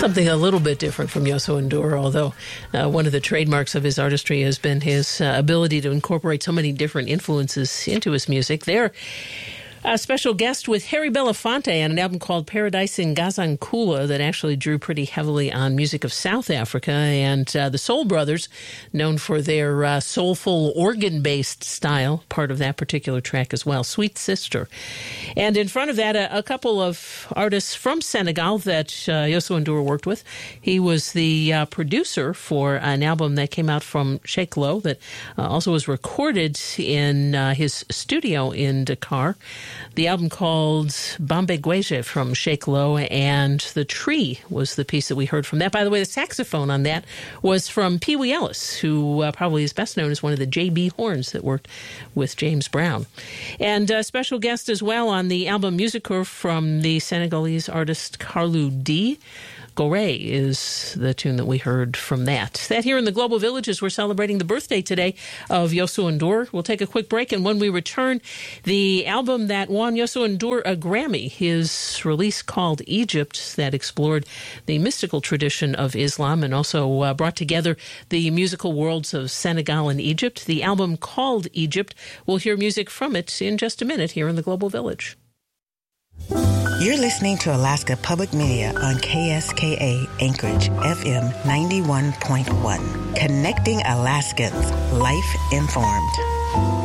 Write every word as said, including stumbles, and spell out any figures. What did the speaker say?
Something a little bit different from Youssou N'Dour, although uh, one of the trademarks of his artistry has been his uh, ability to incorporate so many different influences into his music. There, a special guest with Harry Belafonte on an album called Paradise in Gazankula that actually drew pretty heavily on music of South Africa, and uh, the Soul Brothers, known for their uh, soulful organ-based style, part of that particular track as well, Sweet Sister. And in front of that, a, a couple of artists from Senegal that uh, Youssou N'Dour worked with. He was the uh, producer for an album that came out from Sheikh Lo that uh, also was recorded in uh, his studio in Dakar. The album called Bambe Gweje from Sheikh Lo, and The Tree was the piece that we heard from that. By the way, the saxophone on that was from Pee Wee Ellis, who uh, probably is best known as one of the J B horns that worked with James Brown. And a special guest as well on the album Musicour from the Senegalese artist Carlou D. Gore is the tune that we heard from that. That here in the Global Village as we're celebrating the birthday today of Youssou N'Dour. We'll take a quick break, and when we return, the album that won Youssou N'Dour a Grammy, his release called Egypt, that explored the mystical tradition of Islam and also uh, brought together the musical worlds of Senegal and Egypt. The album called Egypt. We'll hear music from it in just a minute here in the Global Village. You're listening to Alaska Public Media on K S K A Anchorage F M ninety-one point one. Connecting Alaskans. Life informed.